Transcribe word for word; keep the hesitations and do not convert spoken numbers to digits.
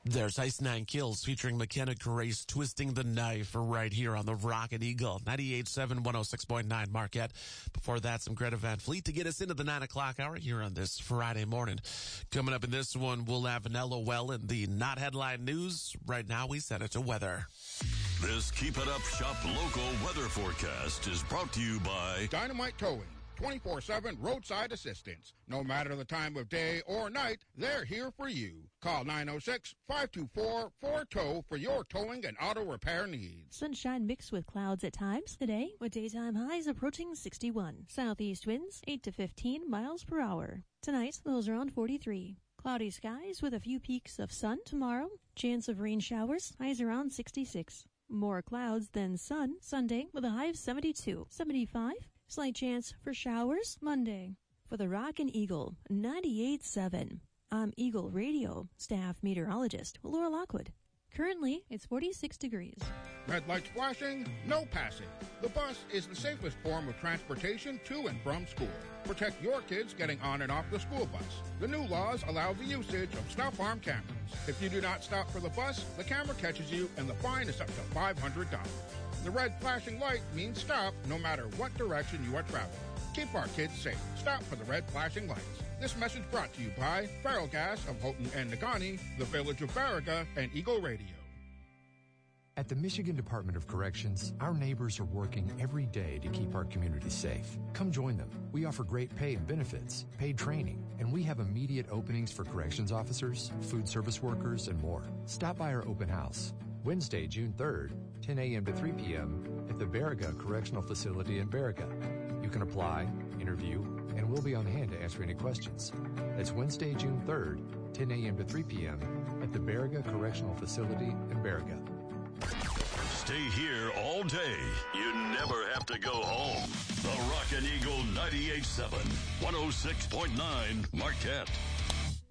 There's Ice Nine Kills featuring McKenna Grace twisting the knife right here on the Rocket Eagle. ninety-eight point seven, one oh six point nine Marquette. Before that, some Greta Van Fleet to get us into the nine o'clock hour here on this Friday morning. Coming up in this one, we'll have an L O L in the not headline news. Right now, we set it to weather. This Keep It Up Shop local weather forecast is brought to you by Dynamite Towing. twenty-four seven roadside assistance. No matter the time of day or night, they're here for you. Call nine oh six, five two four, four tow for your towing and auto repair needs. Sunshine mixed with clouds at times today, with daytime highs approaching sixty-one. Southeast winds eight to fifteen miles per hour. Tonight, lows around forty-three. Cloudy skies with a few peaks of sun tomorrow. Chance of rain showers, highs around sixty-six. More clouds than sun Sunday with a high of seventy-two. seventy-five. Slight chance for showers Monday. For the Rockin' Eagle, ninety-eight point seven. I'm Eagle Radio staff meteorologist Laura Lockwood. Currently, it's forty-six degrees. Red lights flashing, no passing. The bus is the safest form of transportation to and from school. Protect your kids getting on and off the school bus. The new laws allow the usage of stop arm cameras. If you do not stop for the bus, the camera catches you and the fine is up to five hundred dollars. The red flashing light means stop no matter what direction you are traveling. Keep our kids safe. Stop for the red flashing lights. This message brought to you by Feral Gas of Houghton and Negaunee, the Village of Baraga, and Eagle Radio. At the Michigan Department of Corrections, our neighbors are working every day to keep our community safe. Come join them. We offer great pay and benefits, paid training, and we have immediate openings for corrections officers, food service workers, and more. Stop by our open house. Wednesday, June third, ten a.m. to three p.m. at the Baraga Correctional Facility in Baraga. You can apply, interview, and we'll be on hand to answer any questions. That's Wednesday, June third, ten a.m. to three p.m. at the Baraga Correctional Facility in Baraga. Stay here all day. You never have to go home. The Rockin' Eagle ninety-eight point seven, one oh six point nine Marquette.